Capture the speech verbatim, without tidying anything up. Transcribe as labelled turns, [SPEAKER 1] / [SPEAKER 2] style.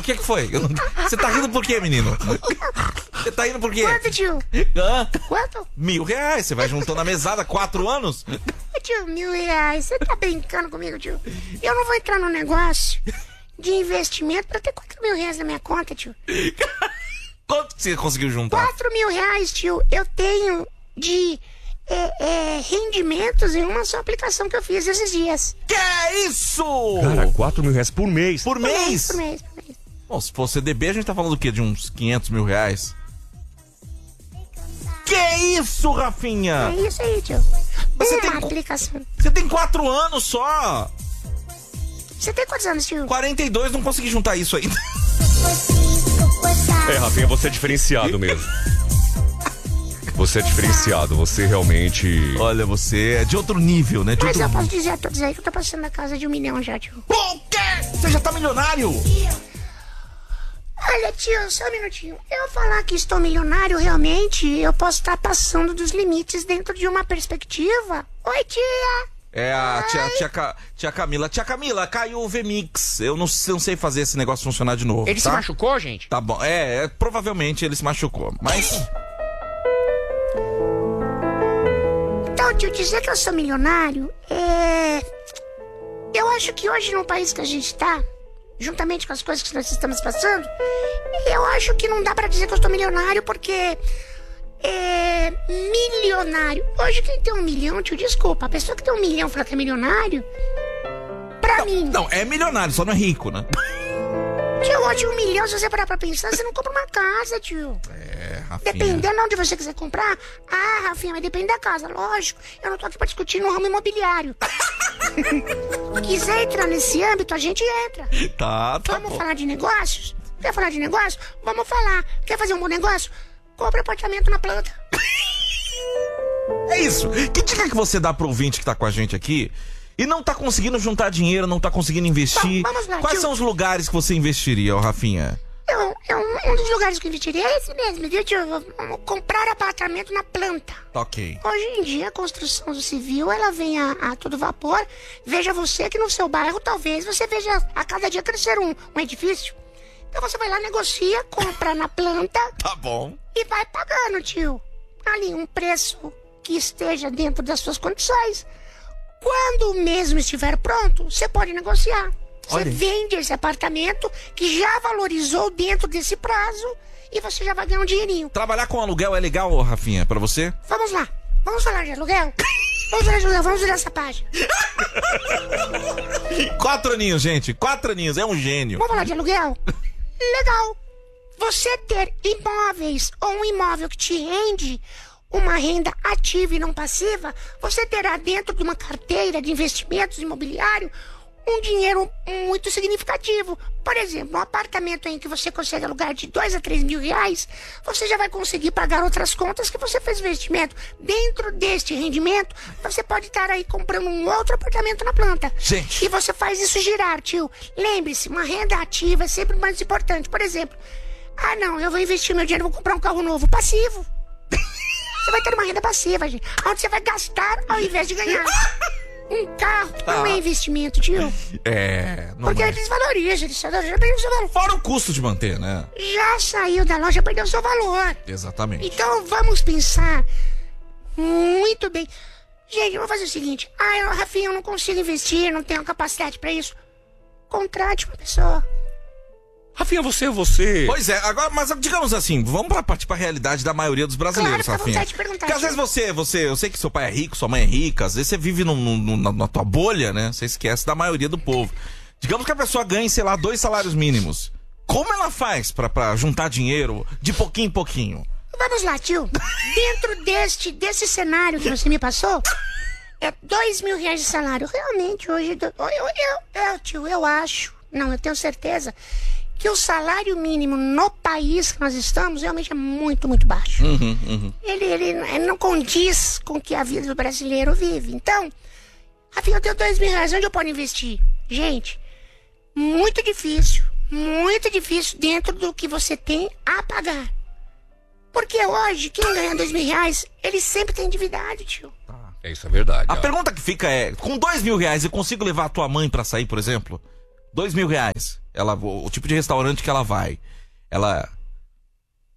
[SPEAKER 1] que que foi? Eu não... Você tá rindo por quê, menino? Você tá rindo por quê?
[SPEAKER 2] Quanto, tio?
[SPEAKER 1] Hã?
[SPEAKER 2] Quanto?
[SPEAKER 1] Mil reais. Você vai juntando a mesada quatro anos?
[SPEAKER 2] Tio, mil reais. Você tá brincando comigo, tio? Eu não vou entrar no negócio de investimento pra ter quatro mil reais na minha conta, tio.
[SPEAKER 1] Quanto que você conseguiu juntar?
[SPEAKER 2] Quatro mil reais, tio. Eu tenho de é, é, rendimentos em uma só aplicação que eu fiz esses dias.
[SPEAKER 1] Que é isso?
[SPEAKER 3] Cara, quatro mil reais por mês.
[SPEAKER 1] Por mês?
[SPEAKER 2] Por mês, por mês.
[SPEAKER 1] Bom, se for C D B, a gente tá falando do quê? De uns quinhentos mil reais? Que isso, Rafinha?
[SPEAKER 2] É isso aí, tio.
[SPEAKER 1] Você
[SPEAKER 2] Uma
[SPEAKER 1] tem-
[SPEAKER 2] aplicação.
[SPEAKER 1] Você tem quatro anos só.
[SPEAKER 2] Você tem quantos anos, tio?
[SPEAKER 1] quarenta e dois, não consegui juntar isso ainda.
[SPEAKER 3] É, Rafinha, você é diferenciado mesmo. Você é diferenciado, você realmente...
[SPEAKER 1] Olha, você é de outro nível, né? De
[SPEAKER 2] Mas
[SPEAKER 1] outro
[SPEAKER 2] eu posso
[SPEAKER 1] nível.
[SPEAKER 2] dizer a todos aí que eu tô passando na casa de um milhão já, tio.
[SPEAKER 1] O quê? Você já tá milionário?
[SPEAKER 2] Olha, tio, só um minutinho. Eu falar que estou milionário, realmente, eu posso estar passando dos limites dentro de uma perspectiva. Oi, tia!
[SPEAKER 1] É a tia, tia, Ca- tia Camila. Tia Camila, caiu o V-Mix. Eu não, não sei fazer esse negócio funcionar de novo,
[SPEAKER 4] Ele
[SPEAKER 1] tá?
[SPEAKER 4] se machucou, gente?
[SPEAKER 1] Tá bom. É, é, provavelmente ele se machucou. Mas...
[SPEAKER 2] Então, tio, dizer que eu sou milionário, é... Eu acho que hoje, no país que a gente tá, juntamente com as coisas que nós estamos passando, eu acho que não dá pra dizer que eu estou milionário, porque... É... Milionário. Hoje quem tem um milhão, tio, desculpa, a pessoa que tem um milhão fala que é milionário, pra mim...
[SPEAKER 1] Não, é milionário, só não é rico, né?
[SPEAKER 2] Tio, hoje um milhão, se você parar pra pensar, você não compra uma casa, tio.
[SPEAKER 1] É, Rafinha.
[SPEAKER 2] Dependendo de onde você quiser comprar. Ah, Rafinha, mas depende da casa, lógico. Eu não tô aqui pra discutir no ramo imobiliário. Quiser entrar nesse âmbito, a gente entra.
[SPEAKER 1] Tá, tá
[SPEAKER 2] Vamos
[SPEAKER 1] bom.
[SPEAKER 2] falar de negócios? Quer falar de negócio? Vamos falar. Quer fazer um bom negócio? Compre apartamento na planta.
[SPEAKER 1] É isso. Que dica que você dá pro ouvinte que tá com a gente aqui e não tá conseguindo juntar dinheiro, não tá conseguindo investir?
[SPEAKER 2] Bom, vamos lá,
[SPEAKER 1] Quais
[SPEAKER 2] tio.
[SPEAKER 1] são os lugares que você investiria, ô Rafinha?
[SPEAKER 2] Eu, eu, um dos lugares que eu investiria é esse mesmo, viu, tio? Vamos comprar apartamento na planta.
[SPEAKER 1] Tá ok.
[SPEAKER 2] Hoje em dia, a construção civil, ela vem a, a todo vapor. Veja você que no seu bairro, talvez, você veja a cada dia crescer um, um edifício. Então você vai lá, negocia, compra na planta
[SPEAKER 1] Tá bom.
[SPEAKER 2] e vai pagando, tio. Ali, um preço que esteja dentro das suas condições. Quando o mesmo estiver pronto, você pode negociar. Você
[SPEAKER 1] Olha aí.
[SPEAKER 2] vende esse apartamento que já valorizou dentro desse prazo e você já vai ganhar um dinheirinho.
[SPEAKER 1] Trabalhar com aluguel é legal, ô Rafinha, pra você?
[SPEAKER 2] Vamos lá. Vamos falar de aluguel? Vamos falar de aluguel, vamos virar essa página.
[SPEAKER 1] Quatro aninhos, gente. Quatro aninhos. É um gênio.
[SPEAKER 2] Vamos falar de aluguel? Legal. Você ter imóveis ou um imóvel que te rende uma renda ativa e não passiva, você terá dentro de uma carteira de investimentos imobiliários um dinheiro muito significativo. Por exemplo, um apartamento em que você consegue alugar de dois a três mil reais, você já vai conseguir pagar outras contas que você fez investimento. Dentro deste rendimento, você pode estar aí comprando um outro apartamento na planta.
[SPEAKER 1] Gente.
[SPEAKER 2] E você faz isso girar, tio. Lembre-se, uma renda ativa é sempre mais importante. Por exemplo, ah não, eu vou investir meu dinheiro, vou comprar um carro novo. Passivo. Você vai ter uma renda passiva, gente. Onde você vai gastar ao invés de ganhar. Um carro não é investimento, tio.
[SPEAKER 1] É. Não
[SPEAKER 2] Porque
[SPEAKER 1] é.
[SPEAKER 2] ele desvaloriza, ele já perdeu o seu valor.
[SPEAKER 1] Fora o custo de manter, né?
[SPEAKER 2] Já saiu da loja, perdeu o seu valor.
[SPEAKER 1] Exatamente.
[SPEAKER 2] Então vamos pensar muito bem. Gente, eu vou fazer o seguinte. Ah, eu, Rafinha, eu não consigo investir, não tenho capacidade pra isso. Contrate uma pessoa.
[SPEAKER 3] Rafinha, você, você...
[SPEAKER 1] Pois é, agora, mas digamos assim, vamos pra partir pra realidade da maioria dos brasileiros,
[SPEAKER 2] Claro, fica à
[SPEAKER 1] Rafinha.
[SPEAKER 2] vontade de perguntar,
[SPEAKER 1] Porque às
[SPEAKER 2] tio.
[SPEAKER 1] vezes você, você, eu sei que seu pai é rico, sua mãe é rica, às vezes você vive num- num- na, na tua bolha, né? Você esquece da maioria do povo. Digamos que a pessoa ganhe, sei lá, dois salários mínimos. Como ela faz pra, pra juntar dinheiro de pouquinho em pouquinho?
[SPEAKER 2] Vamos lá, tio. Dentro deste, desse cenário que você me passou, é dois mil reais de salário. Realmente, hoje, eu, eu, eu, eu, tio, eu acho, não, eu tenho certeza, que o salário mínimo no país que nós estamos realmente é muito, muito baixo.
[SPEAKER 1] Uhum, uhum.
[SPEAKER 2] Ele, ele, ele não condiz com o que a vida do brasileiro vive. Então, Rafinha, eu tenho dois mil reais, onde eu posso investir? Gente, muito difícil, muito difícil dentro do que você tem a pagar. Porque hoje, quem ganha dois mil reais, ele sempre tem endividado, tio.
[SPEAKER 3] É, isso é verdade.
[SPEAKER 1] A
[SPEAKER 3] ó.
[SPEAKER 1] pergunta que fica é, com dois mil reais eu consigo levar a tua mãe pra sair, por exemplo? Dois mil reais. ela, o, o tipo de restaurante que ela vai, ela